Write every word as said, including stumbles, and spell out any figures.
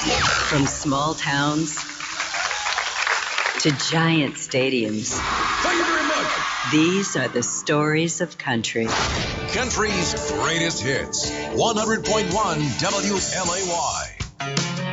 From small towns to giant stadiums. Thank you very much. These are the stories of country. Country's greatest hits. one hundred point one W L A Y.